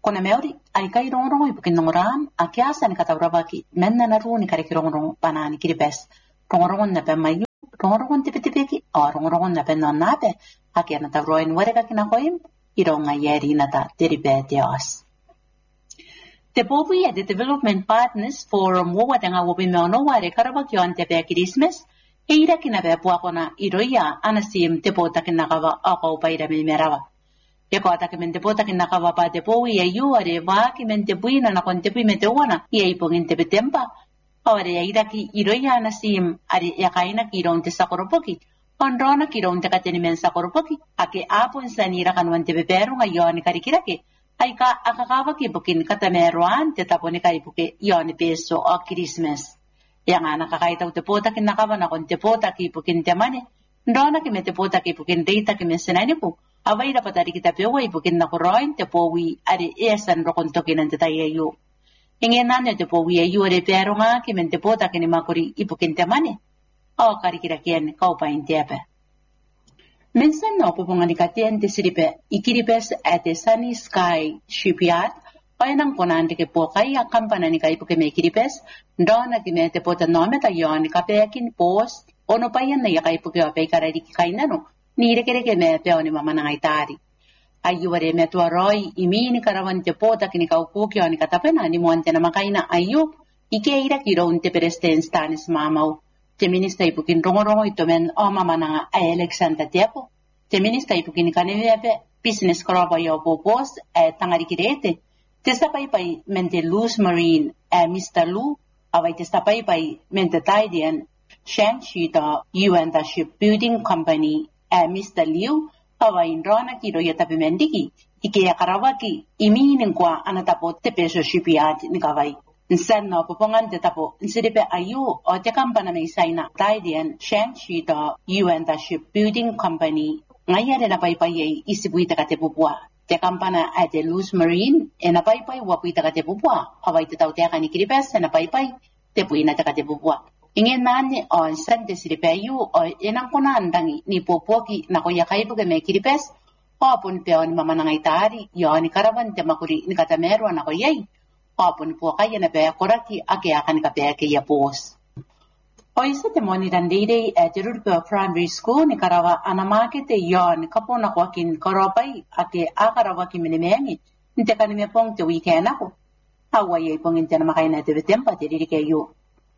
Kuna meori ai kai rongrong ipukin nongram akiasa ni katawrabaki menna na runi kare rongrong panani kiribes rongrong na pe mayu rongrong tipitipiki o rongrong na pe nonnape akiana tawroin wareka kinakoim ironga yeri nata deribetios. The Bovi at the Development Partners Forum Wawatanga Wobimano Ware Karabakyon Tepe Christmas, Eira Kinabe Puakona, Iroya, Anasim, Tepota Kinakawa, Oko Paida Mimerawa. Yakotakim Tepota Kinakawa by the Bowie, you are a Vakim de Buina Nakontepi Metewana, Yapong in Tepetempa, or Iraki, Iroya Anasim, Ari Yakaina Kiron de Sakoropoki, on Rona Kiron Tekatenimen Sakoropoki, Ake Apo and Sanirakan went to Beperum, a Yon Karikiraki. Aika akakawa kibukin katameruan tetaponi kaibuke yon peso o Christmas. Yang anak kakaitaw tepota kinakawa na kon tepota kibukin temane. Ndona kime tepota kibukin data kime senani po. Away dapat ari kita pewa ibukin na kuroin tepowi ari esan rokon tokinan tetayayu. Ingin nanyo tepowi ayu ari pero nga kime tepota kinimakuri ibukin temane. O karikirakian kaupain tepe. Minsan na pupungan ikatian te siripe, ikiripes at the Sunny Sky Shipyard, o yan ang punan de ke po kay akampana ni kay po kime ikiripes, doon na kimete po tanome tayo ni kapekin post, o no pa yan na yakay po kaya pay karariki kay nano, nire-kire kime peo ni mama nang itari. Ayuware meto aroy, imi ni karawan te po ta kinikaupo kaya ni katapena ni muante na makay na ayo, ikeira kiroon te peresten stanis mamaw. Te minista ipukin rongo ito men o mama na Alexander Tepo. Te minista ipukin kaniwepe business koroba yo popos tangarikirete. Te sapay mente Luz Marine Mr. Lu away te sapay mente Tidian Shangshi da UN da Shipbuilding Company Mr. Liu away rona kiro yatapi mendiki. Ike yakarabaki iminin kwa anatapo te peso shipyard ni kawai. Nsen no pupungan te tapo nsiripe ayu o te kampana may isay na Tidian Shangshi da UN da Shipbuilding Company ngayari na paypay isibuita ka te pupua. Te kampana at the Luz Marine na paypay wapuita ka te pupua. Haway te tau te akani kiripes na paypay te puina te ka te pupua. Ingin nani o nsen te siripe ayu o inang kunandangi ni pupuaki na kuya kaibu ke may kiripes o apun peo ni mamanangay tari yo ni karawan te makuri ni katamero na kuyay. Apun po kaya na paya koraki ake akan ka paya kaya pos. O isa te moni randire at Rurpeo Primary School ni karawa anamake te yon kapo na kwakin karopay ake akarawa ki minimengi. Nte kanime pong te weekend ako. Away ay pong inte na makay na te vitempa te diri kayo.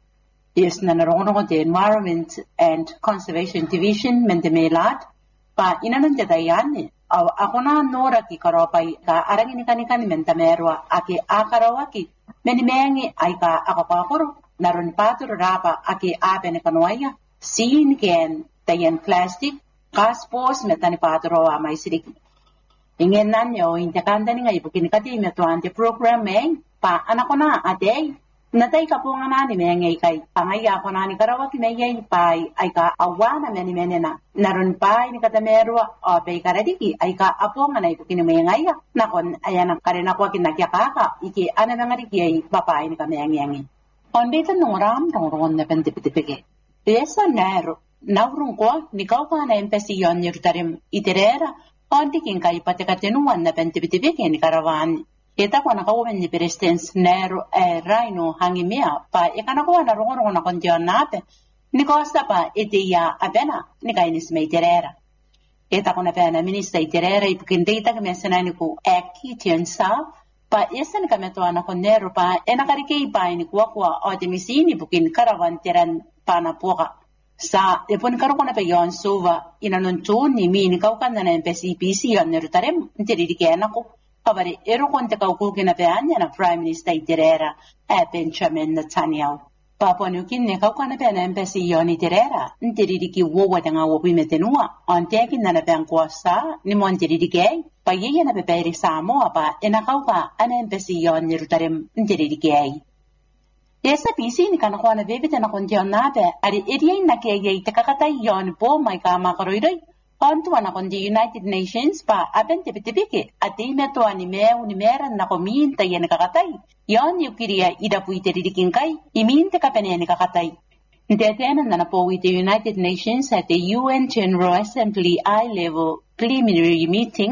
Yes na naroon te Environment and Conservation Division mentemelat pa inanon te dayan ni. Ako na nora ki karopay ka arangin kanikan mentamerwa ake akarawa ki menimengi ay ka akapakuro naron patur rapa ake ape ne kanwaya sin ken tayan plastic kaspos metani paturo may sirik ingen nanyo intakanda ni ngay bukin kati meto ante program pa anako na ate natay ka po nga nani mengay kay pangaya ko nani karawa ki mengay pay ay ka awana meni na naron pay ni katamerwa o pay karadiki ay ka apo nga na ipukin mengay nakon ayan ang karina ko kinakyakaka iki ana nga riki ay papay ni kamengay on dito nung rongon na pentipitipike esa nero naurung ko ni kau pa na empesiyon ni rutarim iterera on dikin kay patekatenuan na pentipitipike ni karawan Kita ko nakawamin ni Presidents Nero Rhino hangimia pa ikanakawa na rongo na kondiyon natin. Ni Costa pa itiya abena ni kainis may terera. Kita ko na pena Minister Terera ipukindita kami sanay ko ekitiyan sa pa isa na kami to na Nero pa nakarikay pa ni kuwa o timisini bukin karawan tiran pa na puka. Sa ipon karo ko na pa yon suva inanuntun ni minikaw ka na MPCPC yon nirutarem ntiririkyan ako. Kabari, erukon te kaukukin na peanya na Prime Minister Terera Benjamin Netanyahu. Papanukin ne kauka na peana embassy yoni Terera, ntiririki wowa nga wopi metenua, ontekin na peang kwasa, ni montiririke, payeya na peperi Samoa pa, kauka ana embassy yoni rutarem ntiririke. Esa pisi ni kanakwa na bebete na kondiyon nape, ari iriay na kaya itakakatay yon po may kamakaroidoy. Kontuan ako di United Nations pa aben tipitipiki at di meto ni meran na kuminta yan nakakatay. Yon yung kiriya idapu itiridikin kay, iminta ka pa niya nakakatay. Ndetenan na po with the United Nations at the UN General Assembly high-level preliminary meeting,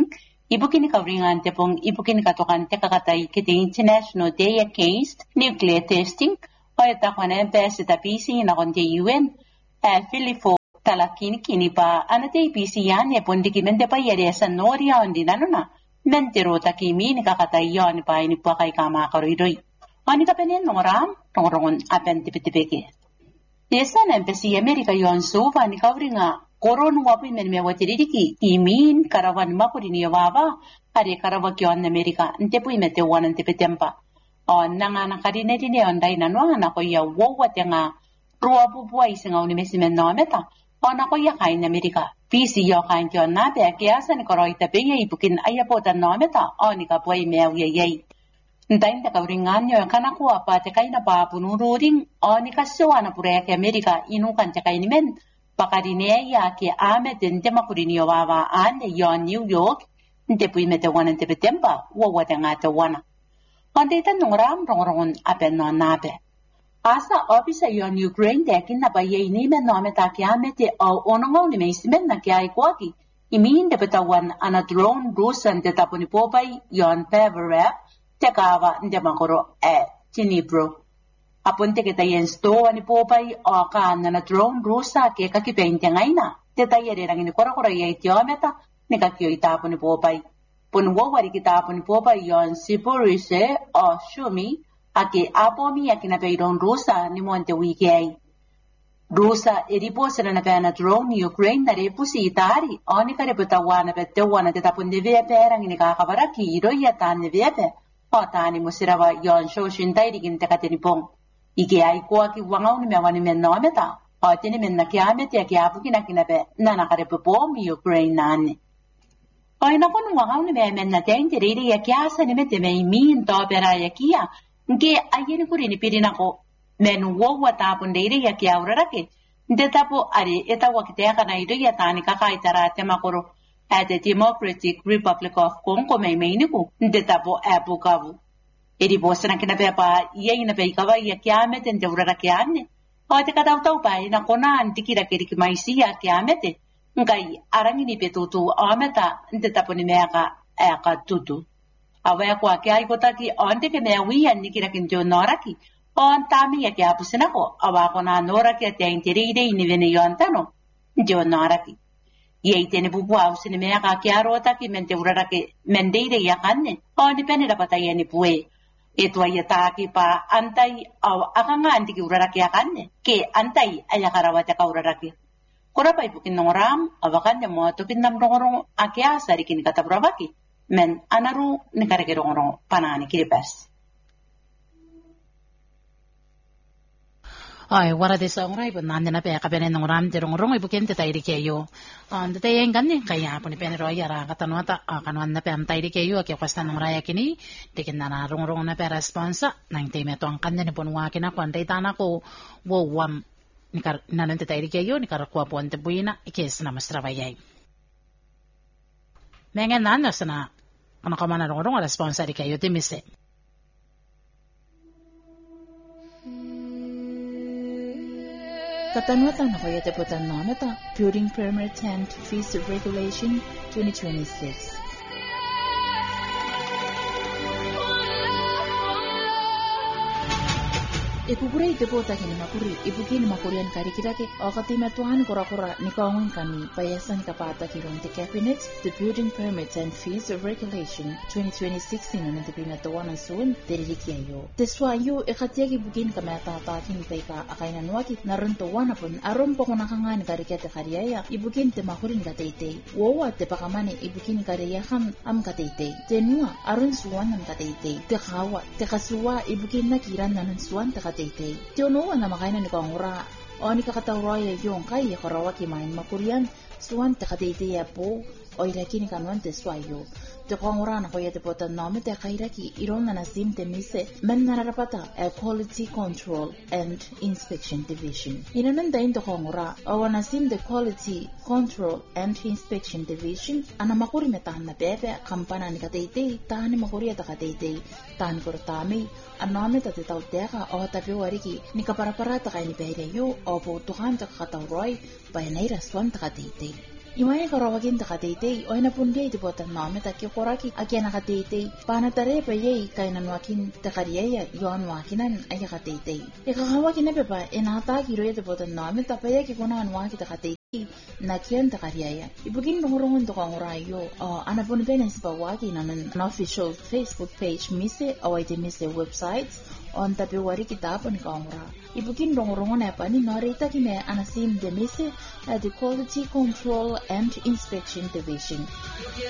Ibukini kauringan te pong ibukini katokan te kakatay kiti International Day Against Nuclear Testing o yatakwane besi tapisi na konti UN Filifo talakini kini pa anate ipisi yan e pondiki mente pa yari sa noria ondi nanuna mentero takimi ni kakatay yon pa ini pa kay kama karoidoy. Ani kapenin nongram tongorongon apen tipitipiki. Yesa na empesi Amerika yon suva ni kauringa koron wapi men me watiriki imin karawan makurini yawawa are karawakyon Amerika nte pui mete wanan tipitempa. On nanga nakarine dine onday nanwa na ko ya wowa tenga ruwa bubuwa isinga unimesimen no meta. On ako ya kain Amerika. Pisi yo kain kyon na pe kaya sa ni koroy tabi ya ibukin ayapotan no meta. On ikapuay meaw yayay. Ntayin ta kauringan nyo kanakuha pa te kay na papunururing on ikasyawa na pure ke Amerika inukan te kay ni men. Pakarine ya ki ame dente makurini yawawa ane yon New York. Nte pui mete wanan tipitempa wowa tenga te wana. On te tan nungram rongorongon apen no nape. Asa ofisa yon Ukraine dekin na bayay ni men no meta kiame te o onongaw ni meisimen na kiyay kwaki. Imin de betawan ana drone rusan te taponi popay yon Paverep te kawa nde makoro Tinibro. Apon te kita yen sto ani popay o ka na drone rusa ke kakipente ngay na. Te tayere lang ini kora yay tiometa ni kakyo itaponi popay. Punwo wari kitaponi popay yon Sipurise o Shumi ake apomi ake na peidon Rusa ni monte wikei. Rusa eriposa na pena drone ni Ukraine na repusi itari oni kare putawana pete wana te tapon de vepe erang ni kakabaraki iro yatan de vepe o tani musirawa yon shoshin tairi ginte katenipong. Ike ai kwa ki wangaw ni mewani men no meta o tini men na kiamete ake apuki na kinape na nakare pupom Ukraine nani. O inakon wangaw ni men na tente riri ya kiasa ni mete me imin to pera ya kia Nge ayeni kurini pirina ko menu wo watapun deire ya kia urarake. Nde tapo ari eta wakitea kana ido ya tani kaka itara tema koro at the Democratic Republic of Congo meini ku. Nde tapo apu kavu. Eri bosana kina pepa iya ina pe ikawa ya kia mete nde urarake ane. O te katau pa ina kona antikira kiriki maisi ya kia mete. Ngai arangini petutu ameta nde tapo ni meaka aka tutu. Awaya kwa kia ikotaki onte ke mea wii an nikira kinjo noraki. On tami ya kia pusinako. Awako na noraki at ya interide inivene yontano. Jo noraki. Ye itene bubu ausini mea ka kia rotaki mente uraraki mendeire ya kanne. O dipende dapata ya ni pue. Ito ay yataki pa antay aw akanga antiki uraraki ya kanne. Ke antay ayakarawat ya ka uraraki. Kura pa ipukin ng ram. Awakan ya mo tupin namrong akia sarikin katabrabaki. Men anaru ni karegerong panani kiribas. Ay wara de sa ngray but nande na pe kabenen ng ram de rong ibuken te tayri keyo. On de tayen ganni kaya po ni penero yara katanwata kanwan na pe am tayri keyo ke kwesta ng raya kini tikin na rong na pe responsa nang te meto ang kanne ni ponwa kina kwante tana ko wo wam ni kar nanan te tayri keyo ni karakwa po ante buina ikes na mastrabayay. Mengen nana sana ano ka man narong responsa di kayo timise. Katanwatan na kayo teputan na meta Building Permit and Fees Regulation 2026. Ipupure itepota kini makuri, ipukini makurian kari kirake, o katimatuhan kura-kura ni kaungan kami, payasan kapata kiron ti Cabinet, the Building Permits and Fees Regulation 2026 na natipinatuan ng suun, diririkiayo. Teswayo, ikatiyak ibukin kami atatakin kay ka akay nanwakit naruntuwan apon, aron po kunakangan kari kete kariyaya, ibukin te makurin kataytay. Wawa te pakamani ibukin kariyakan am kataytay. Tenua, aron suwan am kataytay. Te kawa, te kasuwa, ibukin nakiran nanan suwan te kataytay. Tiono na makainan ni kangura o ni kakatawraya yung kay karawaki main makurian suwan te kataytay po o iraki ni kanuan te swayo. Te kangura na kuya te potan namin te kairaki iron na nasim te mise men nararapata a Quality Control and Inspection Division. Inanandayin te kangura o nasim the Quality Control and Inspection Division ana makuri metahan na pepe kampana ni kataytay tahan ni makuri at kataytay tahan kurtami aname ta tetaw teka o tapi wariki ni kaparaparata kay ni pereyo o putuhan ta katawroy bayanay raswan ta kataytay. Imaya karawagin takataytay, o inapunday ti botan namin takyo koraki akya nakataytay. Panatare pa yay kay nanwakin takariyaya yon wakinan ay kataytay. Ikakawakin na pa inataki roya ti botan namin tapaya kikunan waki takataytay. Nakyan takariyaya. Ibugin nungurungan to kang rayo. Anapun benes pa waki naman an official Facebook page mise away ti mise websites on tapiwari kitapon kang ra. Ibugin nungurungan na pa ni narita kime anasim de mise at the Quality Control and Inspection Division.